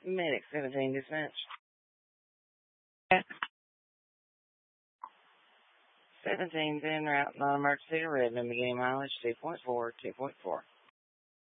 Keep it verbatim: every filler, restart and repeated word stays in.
Medic seventeen dispatch. seventeen's en route, non-emergency to Redmond, beginning mileage two point four, two point four.